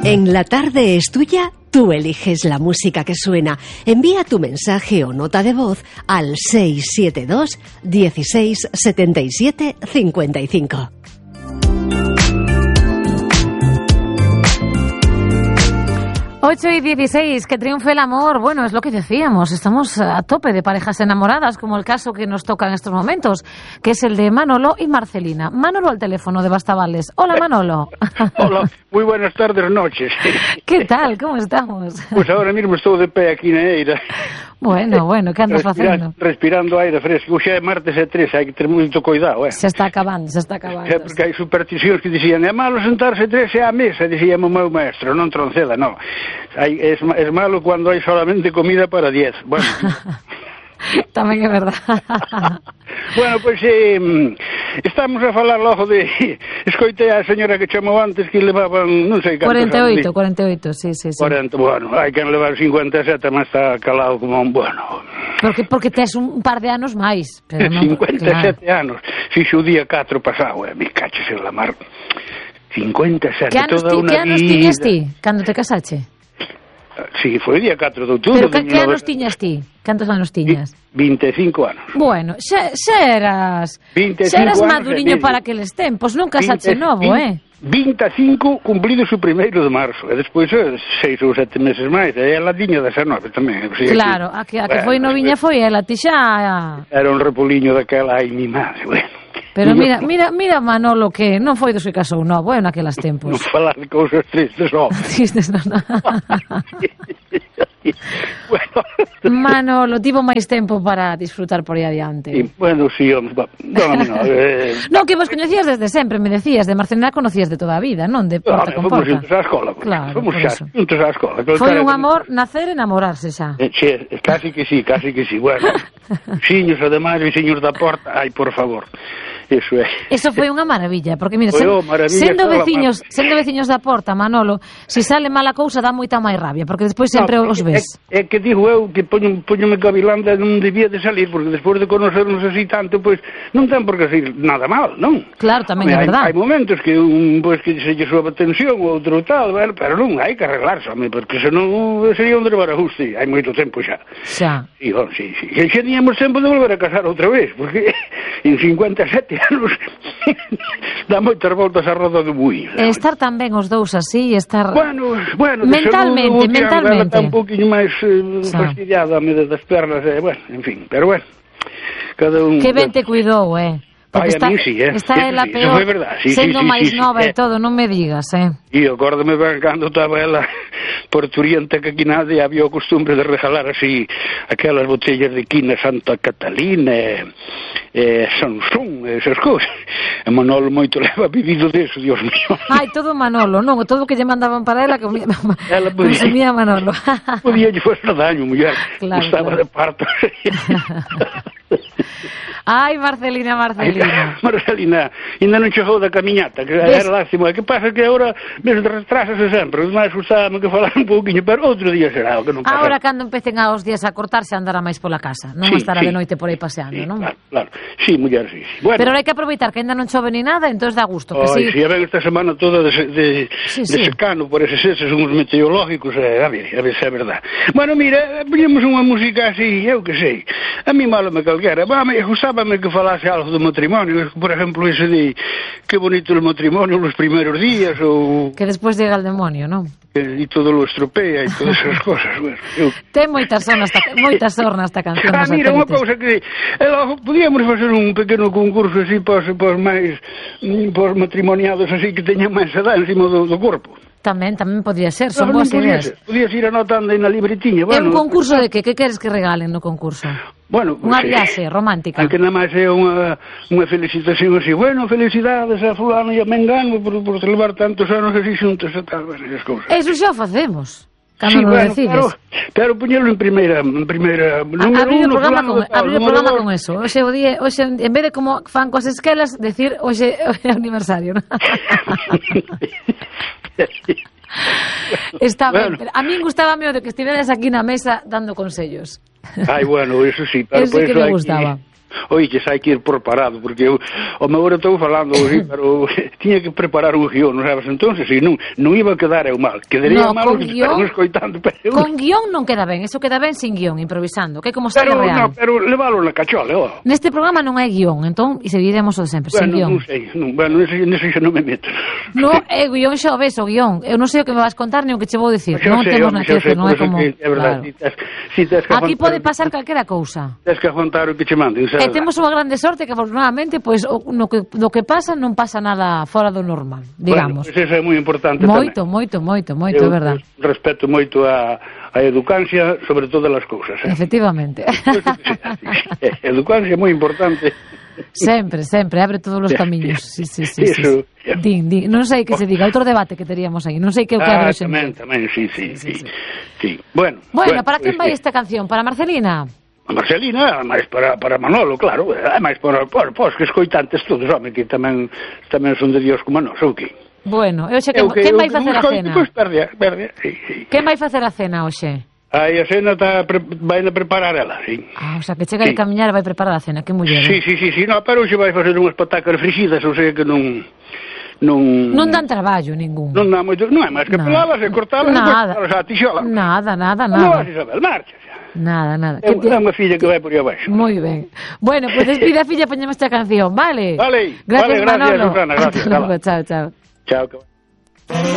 En la tarde es tuya, tú eliges la música que suena. Envía tu mensaje o nota de voz al 672 16 77 55. Ocho y 16, que triunfe el amor. Bueno, es lo que decíamos, estamos a tope de parejas enamoradas, como el caso que nos toca en estos momentos, que es el de Manolo y Marcelina. Manolo al teléfono de Bastavales. Hola, Manolo. Hola, muy buenas tardes, noches. ¿Qué tal? ¿Cómo estamos? Pues ahora mismo estou de pé aquí na eira. Bueno, que andas facendo? Respirando aire fresco. Xa é martes e 3, hai que ter moito cuidado, Se está acabando. Porque hai supersticións que dicían, é malo sentarse 3 á mesa, dicía o meu maestro, non Tronceda, non. Es malo cuando hay solamente comida para 10. Bueno. Tamén é verdad. Bueno, pois estamos a falar logo de... Escoitei a señora que chamou antes que levaban, non sei cantos 48, sí. 40, bueno, hai que levar 57, mas está calado como un bueno. Porque tes un par de anos máis. Pero non, 57 anos. Fixo o día 4 pasado, me caches en la mar. 57, toda unha vida. Que anos tiñas ti, cando te casache? Sí, foi o día 4 de outubro. Pero que anos tiñas ti? Cantos anos tiñas? 25 anos. Bueno, xa eras maduriño para aqueles tempos, non casache novo, 25 cumplidos o 1º de marzo, e despois 6 ou 7 meses máis, e ela tiña 19 tamén. O sea, claro, a que foi noviña foi ela, ti xa... Era un repoliño daquela, ai, mi madre, bueno. Pero mira Manolo, que non foi dos que casou novo, naquelas tempos. Non falar de cousas tristes, non. Tristes, non. Bueno. Manolo, tivo máis tempo para disfrutar por aí adiante. Bueno, sí, no. Non, que vos coñecías desde sempre, me decías, de Marcelina conocías de toda a vida, non? De porta con porta. Fomos juntos á escola. Claro, fomos juntos á escola. Foi un amor nacer e enamorarse xa. Casi que sí. Bueno, xiños ademais e xiños da porta, ai, por favor. Eso foi unha maravilla, porque mira, sendo veciños da porta, Manolo, se sale mala cousa dá moita máis rabia, porque despois sempre os ves. É que digo eu que poñome cavilando e non debía de salir, porque despois de conocernos así tanto, pois non ten por que ser nada mal, non? Claro, tamén é verdade. Hai momentos que que se lle sobe a tensión, ou outro tal, pero non, hai que arreglarse, porque senón sería un desbarajuste, hai moito tempo xa. Xa. Sí. E xa tiñamos tempo de volver a casar outra vez, porque en 57 anos dá moitas voltas a roda do buí. Estar tan ben os dous así, estar... Bueno, mentalmente. Ela está un poquinho máis fastidiada das pernas, bueno, en fin, pero bueno, cada un... Que ben te cuidou, Porque a mí sí, Está ela peor, sendo máis nova e todo, non me digas, E acórdame ben cando estaba ela por Turiente, que aquí nadie había o costumbre de regalar así aquelas botellas de quina Santa Catalina Sansón, esas cousas. E Manolo moito leva vivido deso, Dios mío. Ai, todo Manolo, non, todo o que lle mandaban para ela consumía Manolo. Podía lle fazer daño, muller. Claro, Estaba de parto. Ai, Marcelina. Marcelina, ainda non chegou da camiñata, que era lástima. Que pasa que agora retrásase sempre. Máis gustábame que falar un pouquinho, pero outro día será, que non pasa. Agora, cando empecen aos días a cortarse, andará máis pola casa. Non estará de noite por aí paseando, non? Claro. Sí, muller, sí. Bueno. Pero hai que aproveitar que ainda non chove ni nada, entón dá gusto. Si ven esta semana toda de secano por eses uns meteorológicos, a ver se é verdade. Bueno, mira, poñemos unha música así, eu que sei. A mí malome calquera. Gustábame que falase algo do matrimonio, por exemplo, ese de que bonito el matrimonio los primeros días, ou... Que despois llega el demonio, non? E todo lo estropea e todas esas cosas. Bueno, ten moitas sornas esta canción. Mira, unha cousa que... podíamos facer un pequeno concurso así para os matrimoniados así que teñan máis edad encima do corpo. Tamén podía ser, son boas ideas. Podías ir anotando aí na libretiña. É un concurso de que queres que regalen no concurso? Bueno, unha viaxe romántica. Que nada máis é unha felicitación así, bueno, felicidades a fulano e a mengano por levar tantos anos así xuntos e tal, bueno, esas cousas. Eso xa o facemos. Cando nos decides. Pero poñelo en primeira abrir o programa con eso. Oxe, en vez de como fan coas esquelas, decir oxe é aniversario, non? Está ben, pero a mí gustábame o de que estiveras aquí na mesa dando consellos. Ai, bueno, eso sí, pero eso que me gustaba. oiches, hai que ir preparado, porque eu, o meu hora estou falando hoxe, pero tiña que preparar un guión, non sabes, entonces, e non iba a quedar eu mal, quedaría mal os que estaban escoitando, pero eu... Con guión non queda ben, eso queda ben sin guión, improvisando, que é como sería real. Pero leválo na cachola, Neste programa non hai guión, entón, e seguiremos o de sempre, sin guión. Non sei, nese xa non me meto. No, é guión xa o ves, o guión, eu non sei o que me vas contar ni o que che vou dicir, non temos na que non é como... É verdade, aquí pode pasar calquera cousa. Tens que aguantar o que che manden, E temos unha grande sorte que, afortunadamente, pois, no que pasa non pasa nada fora do normal, digamos. Bueno, pois eso é moi importante moito, tamén. é verdade. Eu respeto moito a educancia sobre todas as cousas. Efectivamente. Educancia é moi importante. Sempre, abre todos os camiños. Sí. Din. Non sei que se diga, outro debate que teríamos aí. Non sei que o que abre hoxe. Tamén, sí. Bueno, para quen vai esta canción? Para Marcelina? Marcelina, máis para Manolo, claro, máis para os que escoitantes todos, home, que tamén son de Dios como nós, ou que? Bueno, e hoxe quen vai facer a cena? Pois perde, sí. Quen vai facer a cena hoxe? A cena vai a preparar ela, sí. O sea, que chega de camiñar e vai preparar a cena, que muller. Sí, no, pero hoxe vai facer unhas patacas frixidas, ou sea que non dan traballo ningún. Non dá moito, non é máis que pelalas e cortalas e depois a tixola. Nada. Non vas, Isabel, marcha. Nada. É unha filla que vai por aí abaixo. Moi ben. Bueno, pues despide a filla, poñemos esta canción, vale? Vale. Gracias, Susana, Manolo. gracias. Chao. Chao.